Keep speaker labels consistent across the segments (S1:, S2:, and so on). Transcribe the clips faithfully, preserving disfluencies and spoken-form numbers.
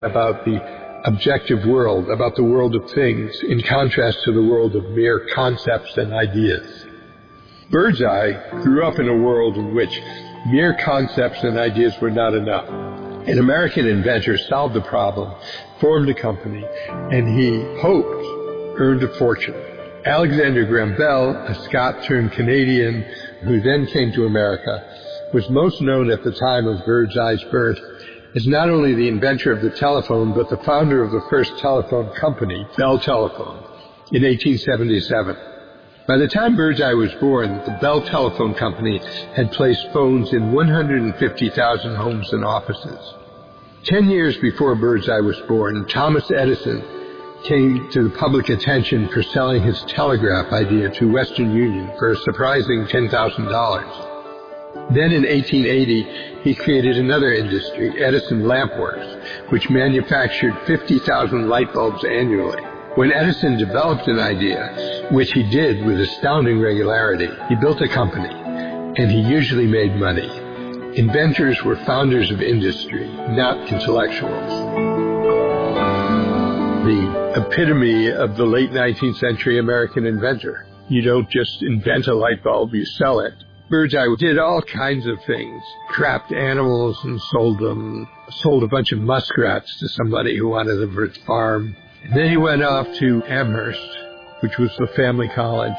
S1: about the objective world, about the world of things, in contrast to the world of mere concepts and ideas. Birdseye grew up in a world in which mere concepts and ideas were not enough. An American inventor solved the problem, formed a company, and he hoped earned a fortune. Alexander Graham Bell, a Scot turned Canadian who then came to America, was most known at the time of Birdseye's birth as not only the inventor of the telephone, but the founder of the first telephone company, Bell Telephone, in eighteen seventy-seven. By the time Birdseye was born, the Bell Telephone Company had placed phones in one hundred fifty thousand homes and offices. Ten years before Birdseye was born, Thomas Edison came to the public attention for selling his telegraph idea to Western Union for a surprising ten thousand dollars. Then in eighteen eighty, he created another industry, Edison Lamp Works, which manufactured fifty thousand light bulbs annually. When Edison developed an idea, which he did with astounding regularity, he built a company, and he usually made money. Inventors were founders of industry, not intellectuals. The epitome of the late nineteenth century American inventor. You don't just invent a light bulb, you sell it. Birdseye did all kinds of things, trapped animals and sold them, sold a bunch of muskrats to somebody who wanted them for his farm. And then he went off to Amherst, which was the family college,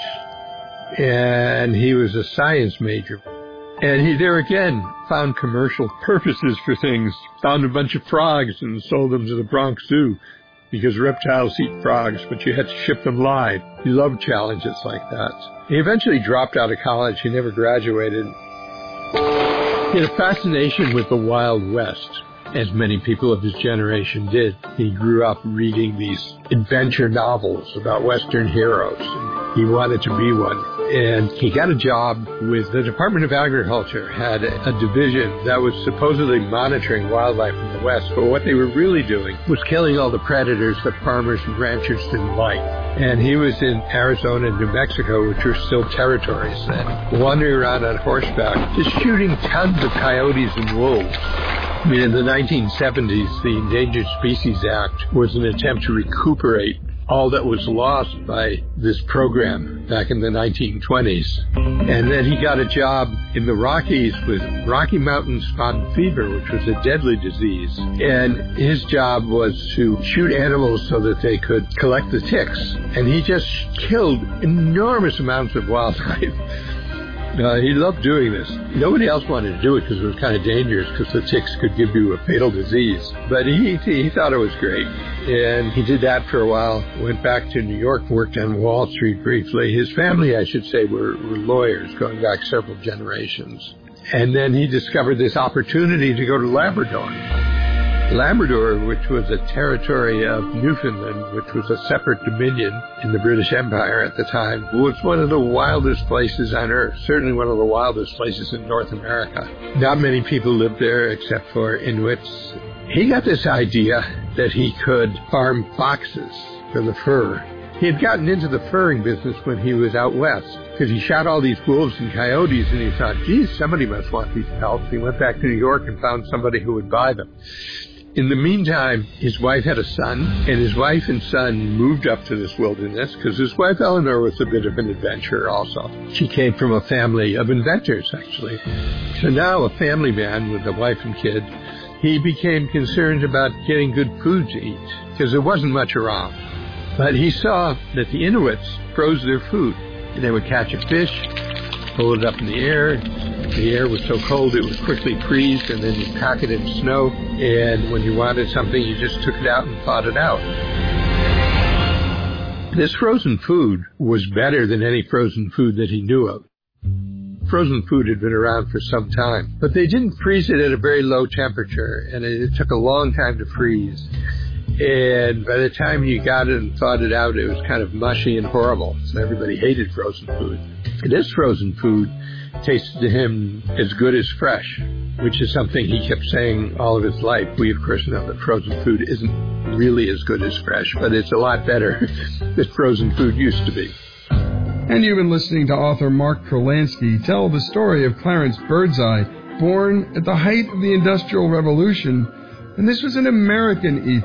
S1: and he was a science major. And he there again found commercial purposes for things, found a bunch of frogs and sold them to the Bronx Zoo, because reptiles eat frogs, but you had to ship them live. He loved challenges like that. He eventually dropped out of college. He never graduated. He had a fascination with the Wild West, as many people of his generation did. He grew up reading these adventure novels about Western heroes. And he wanted to be one. And he got a job with the Department of Agriculture, had a division that was supposedly monitoring wildlife in the West, but what they were really doing was killing all the predators that farmers and ranchers didn't like. And he was in Arizona and New Mexico, which were still territories then, wandering around on horseback, just shooting tons of coyotes and wolves. I mean, in the nineteen seventies, the Endangered Species Act was an attempt to recuperate all that was lost by this program back in the nineteen twenties. And then he got a job in the Rockies with Rocky Mountain spotted fever, which was a deadly disease. And his job was to shoot animals so that they could collect the ticks. And he just killed enormous amounts of wildlife. Uh, he loved doing this. Nobody else wanted to do it because it was kind of dangerous, because the ticks could give you a fatal disease. But he he thought it was great. And he did that for a while, went back to New York, worked on Wall Street briefly. His family, I should say, were, were lawyers going back several generations. And then he discovered this opportunity to go to Labrador. Labrador, which was a territory of Newfoundland, which was a separate dominion in the British Empire at the time, was one of the wildest places on Earth, certainly one of the wildest places in North America. Not many people lived there except for Inuits. He got this idea that he could farm foxes for the fur. He had gotten into the furring business when he was out west, because he shot all these wolves and coyotes, and he thought, geez, somebody must want these pelts. He went back to New York and found somebody who would buy them. In the meantime, his wife had a son, and his wife and son moved up to this wilderness because his wife, Eleanor, was a bit of an adventurer also. She came from a family of inventors, actually. So now a family man with a wife and kid, he became concerned about getting good food to eat because there wasn't much around. But he saw that the Inuits froze their food. They would catch a fish, hold it up in the air. The air was so cold it would quickly freeze, and then you pack it in snow. And when you wanted something, you just took it out and thawed it out. This frozen food was better than any frozen food that he knew of. Frozen food had been around for some time, but they didn't freeze it at a very low temperature, and it, it took a long time to freeze. And by the time you got it and thawed it out, it was kind of mushy and horrible. So everybody hated frozen food. And this frozen food tasted to him as good as fresh, which is something he kept saying all of his life. We, of course, know that frozen food isn't really as good as fresh, but it's a lot better than frozen food used to be.
S2: And you've been listening to author Mark Kurlansky tell the story of Clarence Birdseye, born at the height of the Industrial Revolution, And this was an American